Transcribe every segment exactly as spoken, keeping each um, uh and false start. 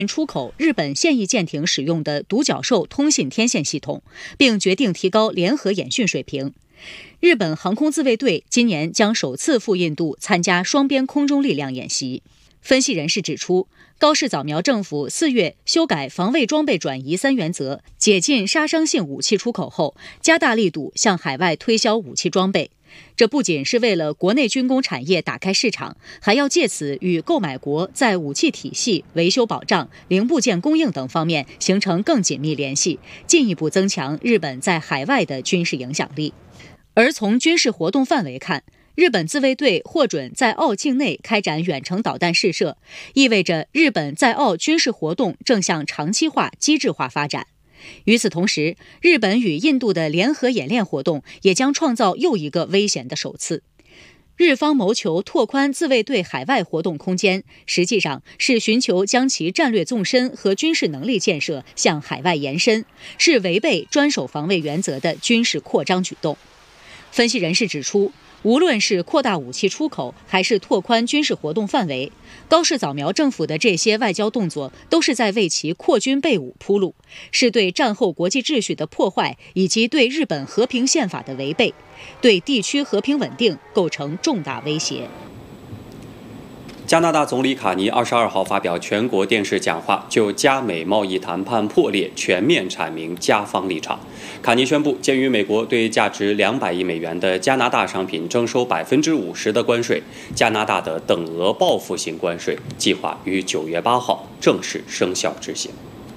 出口日本现役舰艇使用的独角兽通信天线系统，并决定提高联合演训水平。日本航空自卫队今年将首次赴印度参加双边空中力量演习。分析人士指出，高市早苗政府四月修改防卫装备转移三原则，解禁杀伤性武器出口后，加大力度向海外推销武器装备。这不仅是为了国内军工产业打开市场，还要借此与购买国在武器体系、维修保障、零部件供应等方面形成更紧密联系，进一步增强日本在海外的军事影响力。而从军事活动范围看，日本自卫队获准在澳境内开展远程导弹试射，意味着日本在澳军事活动正向长期化、机制化发展。与此同时，日本与印度的联合演练活动也将创造又一个危险的首次。日方谋求拓宽自卫队海外活动空间，实际上是寻求将其战略纵深和军事能力建设向海外延伸，是违背专守防卫原则的军事扩张举动。分析人士指出，无论是扩大武器出口，还是拓宽军事活动范围，高市早苗政府的这些外交动作都是在为其扩军备武铺路，是对战后国际秩序的破坏，以及对日本和平宪法的违背，对地区和平稳定构成重大威胁。 加拿大总理卡尼二十二号发表全国电视讲话，就加美贸易谈判破裂全面阐明加方立场。卡尼宣布，鉴于美国对价值两百亿美元的加拿大商品征收百分之五十的关税，加拿大的等额报复性关税计划于九月八号正式生效执行。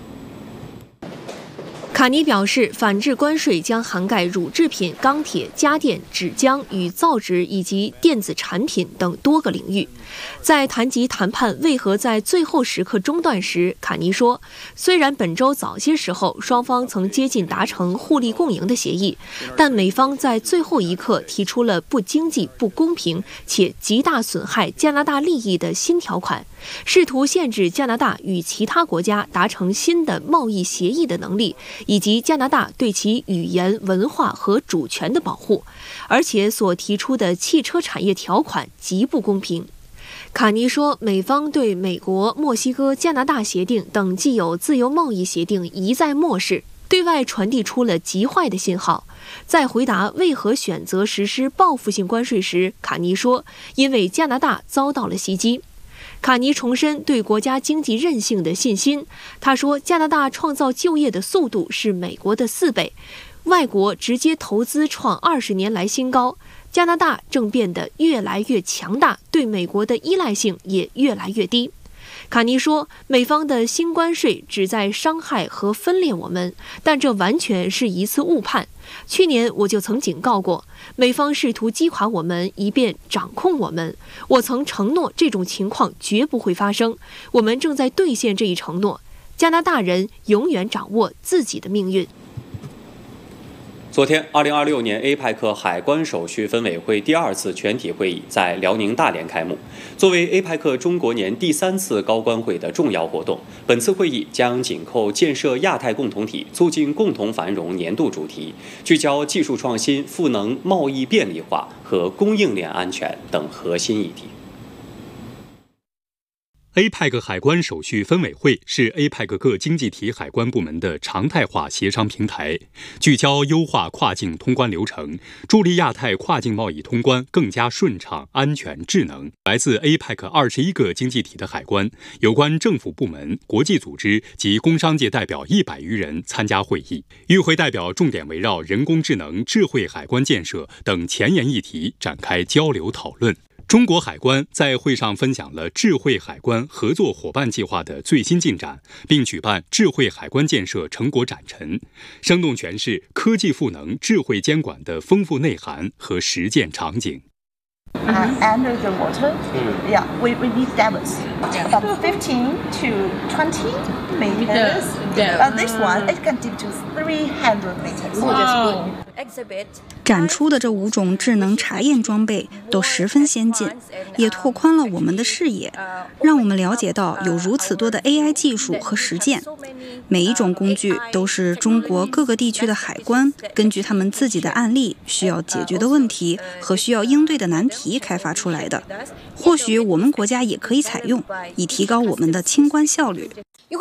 卡尼表示，反制关税将涵盖乳制品、钢铁、家电、纸浆与造纸以及电子产品等多个领域。在谈及谈判为何在最后时刻中断时，卡尼说，虽然本周早些时候双方曾接近达成互利共赢的协议，但美方在最后一刻提出了不经济、不公平且极大损害加拿大利益的新条款，试图限制加拿大与其他国家达成新的贸易协议的能力，以及加拿大对其语言、文化和主权的保护，而且所提出的汽车产业条款极不公平。卡尼说，美方对美国、墨西哥、加拿大协定等既有自由贸易协定一再漠视，对外传递出了极坏的信号。在回答为何选择实施报复性关税时，卡尼说，因为加拿大遭到了袭击。卡尼重申对国家经济韧性的信心。他说，加拿大创造就业的速度是美国的四倍，外国直接投资创二十年来新高。加拿大正变得越来越强大，对美国的依赖性也越来越低。卡尼说，美方的新关税旨在伤害和分裂我们，但这完全是一次误判。去年我就曾警告过，美方试图击垮我们，以便掌控我们。我曾承诺这种情况绝不会发生，我们正在兑现这一承诺。加拿大人永远掌握自己的命运。 昨天，二零二六年 A P E C 海关手续分委会第二次全体会议在辽宁大连开幕。作为 A P E C 中国年第三次高官会的重要活动，本次会议将紧扣建设亚太共同体、促进共同繁荣年度主题，聚焦技术创新、赋能贸易便利化和供应链安全等核心议题。 A P E C 海关手续分委会是 A P E C 各经济体海关部门的常态化协商平台，聚焦优化跨境通关流程，助力亚太跨境贸易通关更加顺畅、安全、智能。来自 A P E C 二十一个经济体的海关、有关政府部门、国际组织及工商界代表一百余人参加会议。与会代表重点围绕人工智能、智慧海关建设等前沿议题展开交流讨论。中国海关在会上分享了智慧海关合作伙伴计划的最新进展，并举办智慧海关建设成果展陈，生动诠释科技赋能智慧监管的丰富内涵和实践场景。 Uh, under the water, mm. yeah, we, we need depths from fifteen to twenty meters. Uh, this one, it can deep to three hundred meters. Wow. 展出的这五种智能查验装备都十分先进，也拓宽了我们的视野，让我们了解到有如此多的 A I 技术和实践。每一种工具都是中国各个地区的海关根据他们自己的案例、需要解决的问题和需要应对的难题开发出来的。或许我们国家也可以采用，以提高我们的清关效率。